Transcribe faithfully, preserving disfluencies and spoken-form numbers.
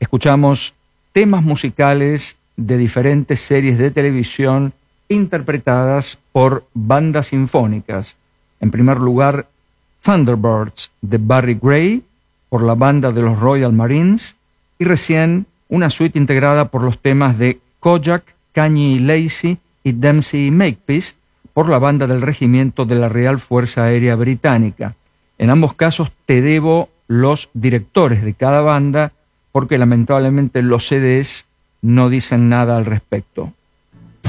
Escuchamos temas musicales de diferentes series de televisión interpretadas por bandas sinfónicas. En primer lugar, Thunderbirds de Barry Gray por la banda de los Royal Marines, y recién una suite integrada por los temas de Kojak, Kanye Lacey y Dempsey Makepeace por la banda del regimiento de la Real Fuerza Aérea Británica. En ambos casos te debo los directores de cada banda porque lamentablemente los C Ds no dicen nada al respecto.